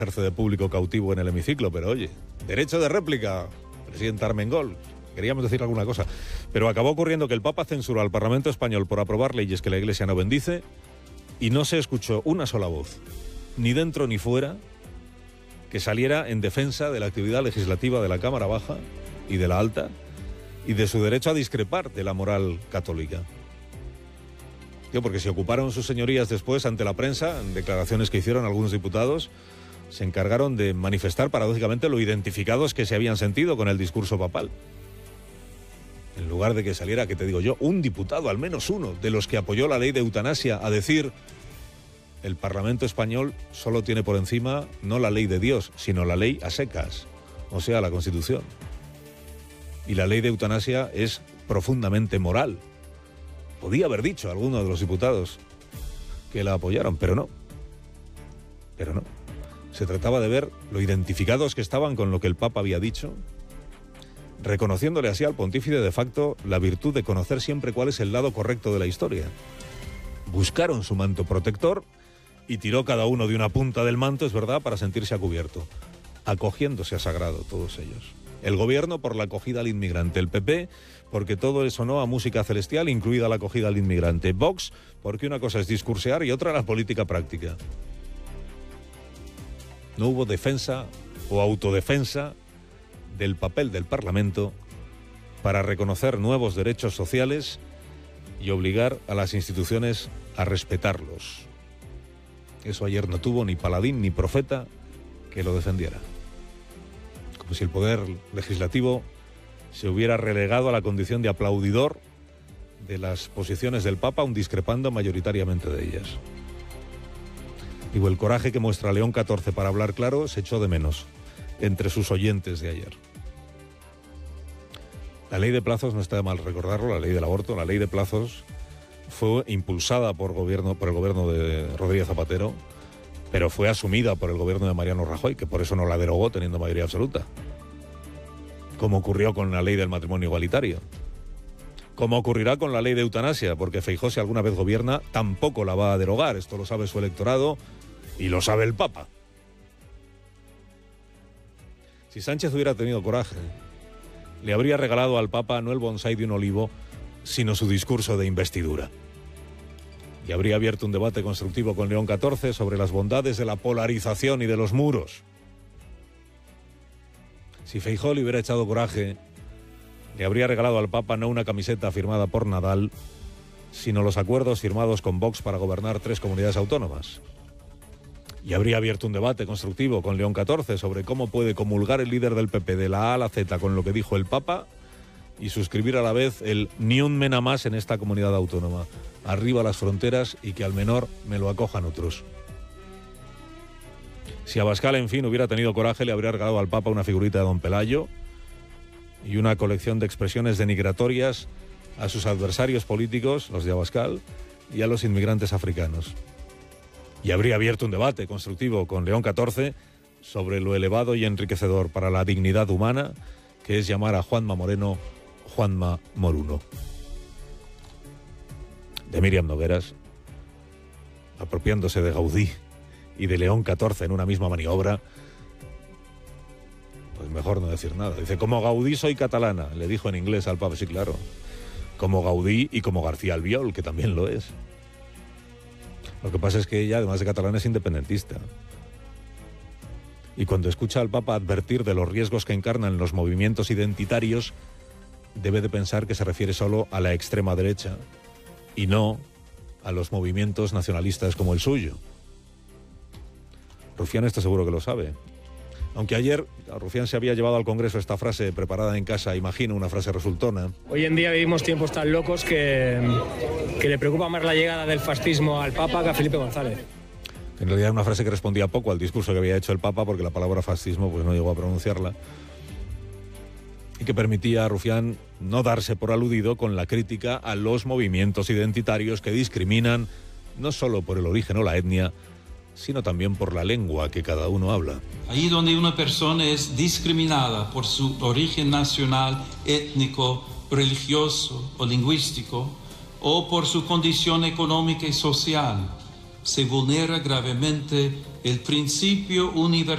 ejerce de público cautivo en el hemiciclo, pero oye, derecho de réplica, presidente Armengol. Queríamos decir alguna cosa, pero acabó ocurriendo que el Papa censuró al Parlamento español por aprobar leyes que la Iglesia no bendice y no se escuchó una sola voz, ni dentro ni fuera, que saliera en defensa de la actividad legislativa de la Cámara Baja y de la Alta y de su derecho a discrepar de la moral católica. Porque se ocuparon sus señorías después ante la prensa, en declaraciones que hicieron algunos diputados, se encargaron de manifestar paradójicamente lo identificados que se habían sentido con el discurso papal. En lugar de que saliera, que te digo yo, un diputado, al menos uno, de los que apoyó la ley de eutanasia, a decir: el Parlamento español solo tiene por encima no la ley de Dios, sino la ley a secas, o sea, la Constitución. Y la ley de eutanasia es profundamente moral. Podía haber dicho alguno de los diputados que la apoyaron, pero no. Pero no. Se trataba de ver lo identificados que estaban con lo que el Papa había dicho, reconociéndole así al pontífice de facto la virtud de conocer siempre cuál es el lado correcto de la historia. Buscaron su manto protector y tiró cada uno de una punta del manto, es verdad, para sentirse a cubierto, acogiéndose a sagrado todos ellos. El gobierno por la acogida al inmigrante, el PP porque todo eso sonó a música celestial, incluida la acogida al inmigrante, Vox porque una cosa es discursear y otra la política práctica. No hubo defensa o autodefensa del papel del Parlamento para reconocer nuevos derechos sociales y obligar a las instituciones a respetarlos. Eso ayer no tuvo ni paladín ni profeta que lo defendiera. Como si el poder legislativo se hubiera relegado a la condición de aplaudidor de las posiciones del Papa, aun discrepando mayoritariamente de ellas. Digo, el coraje que muestra León XIV para hablar claro se echó de menos entre sus oyentes de ayer. La ley de plazos, no está de mal recordarlo, la ley del aborto, la ley de plazos fue impulsada por el gobierno de Rodríguez Zapatero, pero fue asumida por el gobierno de Mariano Rajoy, que por eso no la derogó teniendo mayoría absoluta. Como ocurrió con la ley del matrimonio igualitario. Como ocurrirá con la ley de eutanasia, porque Feijóo, si alguna vez gobierna, tampoco la va a derogar. Esto lo sabe su electorado y lo sabe el Papa. Si Sánchez hubiera tenido coraje, le habría regalado al Papa no el bonsái de un olivo, sino su discurso de investidura. Y habría abierto un debate constructivo con León XIV sobre las bondades de la polarización y de los muros. Si Feijóo le hubiera echado coraje, le habría regalado al Papa no una camiseta firmada por Nadal, sino los acuerdos firmados con Vox para gobernar 3 comunidades autónomas. Y habría abierto un debate constructivo con León XIV sobre cómo puede comulgar el líder del PP de la A a la Z con lo que dijo el Papa y suscribir a la vez el ni un mena más en esta comunidad autónoma. Arriba las fronteras y que al menor me lo acojan otros. Si Abascal, en fin, hubiera tenido coraje, le habría regalado al Papa una figurita de Don Pelayo y una colección de expresiones denigratorias a sus adversarios políticos, los de Abascal, y a los inmigrantes africanos. Y habría abierto un debate constructivo con León XIV sobre lo elevado y enriquecedor para la dignidad humana que es llamar a Juanma Moreno Juanma Moruno. De Míriam Nogueras, apropiándose de Gaudí y de León XIV en una misma maniobra, pues mejor no decir nada. Dice, como Gaudí soy catalana, le dijo en inglés al Papa, sí, claro. Como Gaudí y como García Albiol, que también lo es. Lo que pasa es que ella, además de catalana, es independentista. Y cuando escucha al Papa advertir de los riesgos que encarnan los movimientos identitarios, debe de pensar que se refiere solo a la extrema derecha y no a los movimientos nacionalistas como el suyo. Rufián esto seguro que lo sabe. Aunque ayer Rufián se había llevado al Congreso esta frase preparada en casa, imagino, una frase resultona. Hoy en día vivimos tiempos tan locos que le preocupa más la llegada del fascismo al Papa que a Felipe González. En realidad era una frase que respondía poco al discurso que había hecho el Papa, porque la palabra fascismo pues no llegó a pronunciarla, y que permitía a Rufián no darse por aludido con la crítica a los movimientos identitarios que discriminan no solo por el origen o la etnia, sino también por la lengua que cada uno habla. Ahí donde una persona es discriminada por su origen nacional, étnico, religioso o lingüístico, o por su condición económica y social, se vulnera gravemente el principio universal